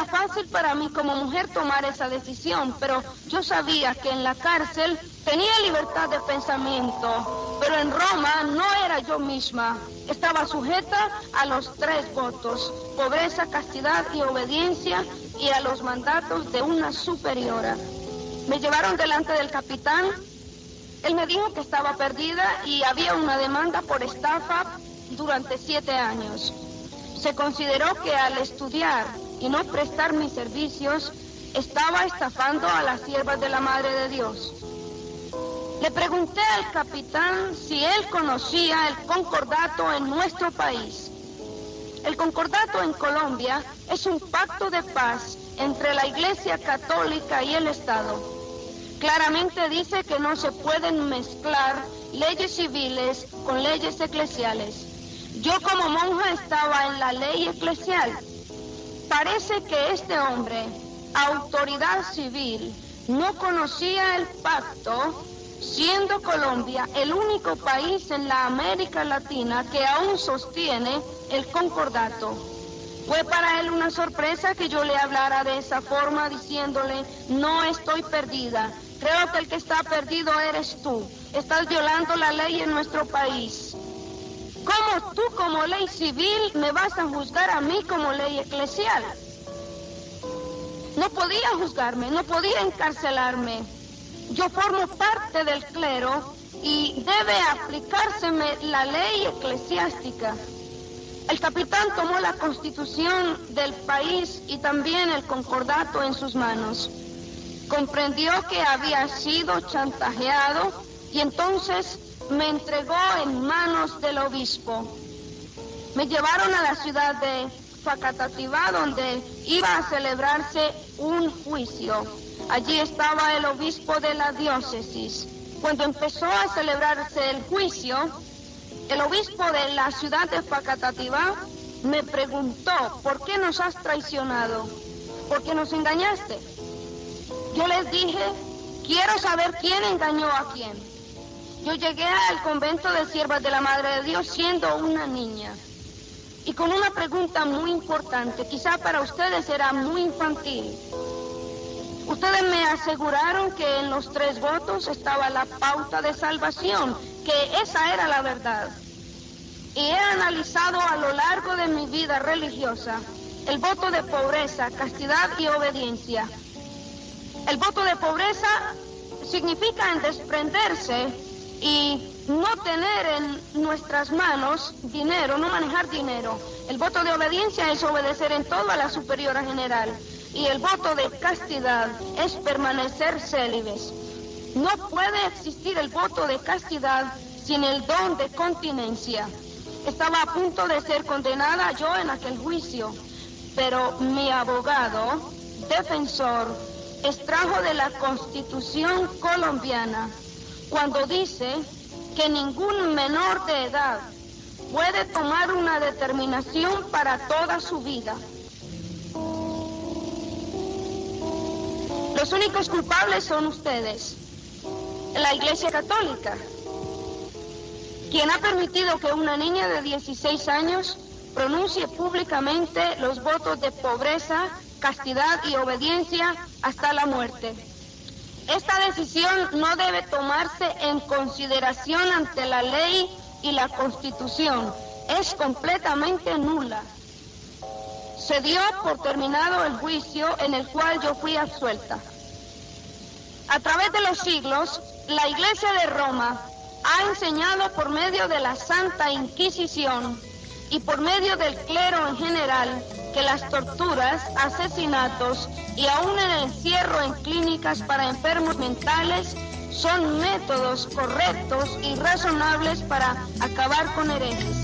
era fácil para mí como mujer tomar esa decisión, pero yo sabía que en la cárcel tenía libertad de pensamiento, pero en Roma no era yo misma. Estaba sujeta a los 3 votos: pobreza, castidad y obediencia, y a los mandatos de una superiora. Me llevaron delante del capitán. Él me dijo que estaba perdida y había una demanda por estafa durante 7 años. Se consideró que al estudiar y no prestar mis servicios, estaba estafando a las siervas de la Madre de Dios. Le pregunté al capitán si él conocía el concordato en nuestro país. El concordato en Colombia es un pacto de paz entre la Iglesia Católica y el Estado. Claramente dice que no se pueden mezclar leyes civiles con leyes eclesiales. Yo como monja estaba en la ley eclesial. Parece que este hombre, autoridad civil, no conocía el pacto, siendo Colombia el único país en la América Latina que aún sostiene el concordato. Fue para él una sorpresa que yo le hablara de esa forma, diciéndole: no estoy perdida, creo que el que está perdido eres tú, estás violando la ley en nuestro país. ¿Cómo tú como ley civil me vas a juzgar a mí como ley eclesial? No podía juzgarme, no podía encarcelarme. Yo formo parte del clero y debe aplicárseme la ley eclesiástica. El capitán tomó la constitución del país y también el concordato en sus manos. Comprendió que había sido chantajeado y entonces me entregó en manos del obispo. Me llevaron a la ciudad de Facatativá, donde iba a celebrarse un juicio. Allí estaba el obispo de la diócesis. Cuando empezó a celebrarse el juicio, el obispo de la ciudad de Facatativá me preguntó: ¿por qué nos has traicionado? ¿Por qué nos engañaste? Yo les dije: quiero saber quién engañó a quién. Yo llegué al convento de siervas de la Madre de Dios siendo una niña y con una pregunta muy importante, quizá para ustedes era muy infantil. Ustedes me aseguraron que en los 3 votos estaba la pauta de salvación, que esa era la verdad. Y he analizado a lo largo de mi vida religiosa el voto de pobreza, castidad y obediencia. El voto de pobreza significa en desprenderse y no tener en nuestras manos dinero, no manejar dinero. El voto de obediencia es obedecer en todo a la superiora general. Y el voto de castidad es permanecer célibes. No puede existir el voto de castidad sin el don de continencia. Estaba a punto de ser condenada yo en aquel juicio, pero mi abogado, defensor, extrajo de la Constitución colombiana cuando dice que ningún menor de edad puede tomar una determinación para toda su vida. Los únicos culpables son ustedes, la Iglesia Católica, quien ha permitido que una niña de 16 años pronuncie públicamente los votos de pobreza, castidad y obediencia hasta la muerte. Esta decisión no debe tomarse en consideración ante la ley y la Constitución. Es completamente nula. Se dio por terminado el juicio en el cual yo fui absuelta. A través de los siglos, la Iglesia de Roma ha enseñado por medio de la Santa Inquisición y por medio del clero en general que las torturas, asesinatos y aún el encierro en clínicas para enfermos mentales son métodos correctos y razonables para acabar con herejes.